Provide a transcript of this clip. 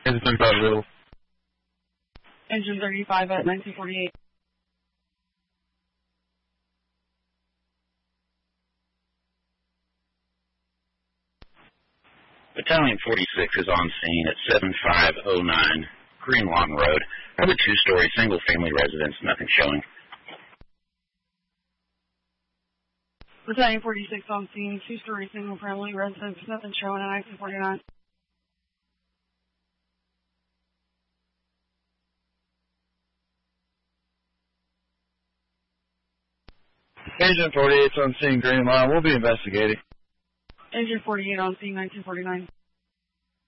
Engine 35 available. Engine 35 at 1948. Battalion 46 is on scene at 7509 Green Lawn Road. I have a two-story single-family residence, nothing showing. Battalion 46 on scene, two-story single-family residence, nothing showing at 1949. Engine 48 on scene, Green Line. We'll be investigating. Engine 48 on scene, 1949.